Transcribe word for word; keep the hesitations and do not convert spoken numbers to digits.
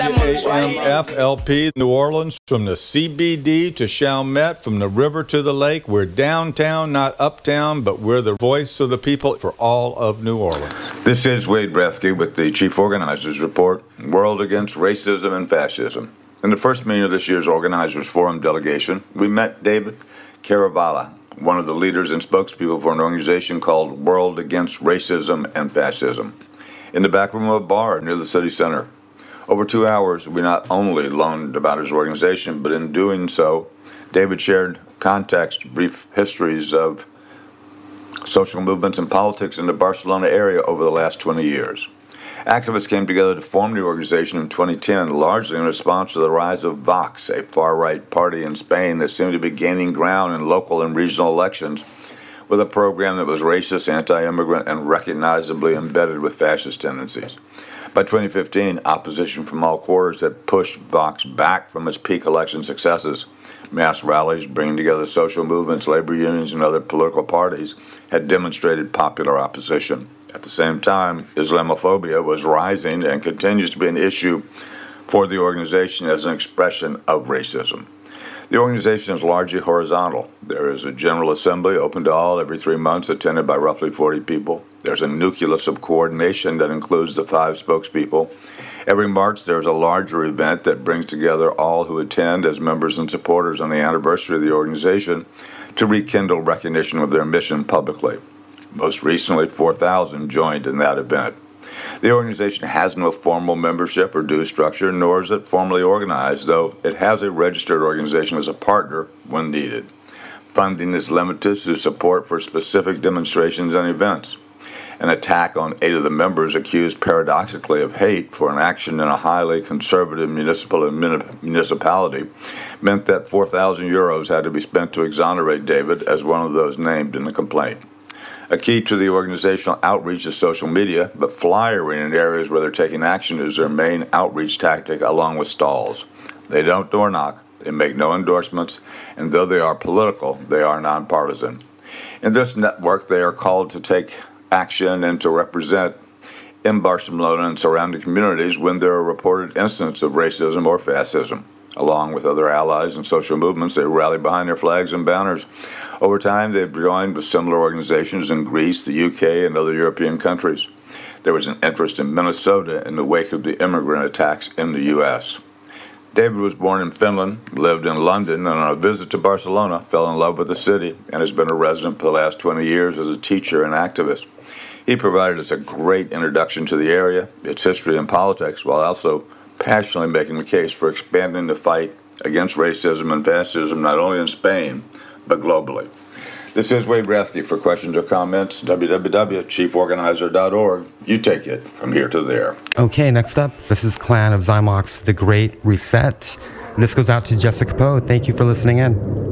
A M F L P, New Orleans, from the C B D to Chalmette, from the river to the lake. We're downtown, not uptown, but we're the voice of the people for all of New Orleans. This is Wade Bresky with the Chief Organizers Report, World Against Racism and Fascism. In the first meeting of this year's Organizers Forum delegation, we met David Caravala, one of the leaders and spokespeople for an organization called World Against Racism and Fascism, in the back room of a bar near the city center. Over two hours, we not only learned about his organization, but in doing so, David shared context, brief histories of social movements and politics in the Barcelona area over the last twenty years. Activists came together to form the organization in twenty ten, largely in response to the rise of Vox, a far-right party in Spain that seemed to be gaining ground in local and regional elections with a program that was racist, anti-immigrant, and recognizably embedded with fascist tendencies. By twenty fifteen, opposition from all quarters had pushed Vox back from its peak election successes. Mass rallies, bringing together social movements, labor unions, and other political parties, had demonstrated popular opposition. At the same time, Islamophobia was rising and continues to be an issue for the organization as an expression of racism. The organization is largely horizontal. There is a General Assembly open to all every three months, attended by roughly forty people. There's a nucleus of coordination that includes the five spokespeople. Every March, there's a larger event that brings together all who attend as members and supporters on the anniversary of the organization to rekindle recognition of their mission publicly. Most recently, four thousand joined in that event. The organization has no formal membership or due structure, nor is it formally organized, though it has a registered organization as a partner when needed. Funding is limited to support for specific demonstrations and events. An attack on eight of the members accused paradoxically of hate for an action in a highly conservative municipal municipality meant that four thousand euros had to be spent to exonerate David as one of those named in the complaint. A key to the organizational outreach is social media, but flyering in areas where they're taking action is their main outreach tactic, along with stalls. They don't door knock, they make no endorsements, and though they are political, they are nonpartisan. In this network, they are called to take action and to represent in Barcelona and surrounding communities when there are reported incidents of racism or fascism. Along with other allies and social movements, they rally behind their flags and banners. Over time, they've joined with similar organizations in Greece, the U K, and other European countries. There was an interest in Minnesota in the wake of the immigrant attacks in the U S. David was born in Finland, lived in London, and on a visit to Barcelona, fell in love with the city and has been a resident for the last twenty years as a teacher and activist. He provided us a great introduction to the area, its history and politics, while also passionately making the case for expanding the fight against racism and fascism not only in Spain, but globally. This is Wade Bresky. For questions or comments, w w w dot chief organizer dot org. You take it from here to there. Okay, next up, this is Clan of Zymox, The Great Reset. This goes out to Jessica Poe. Thank you for listening in.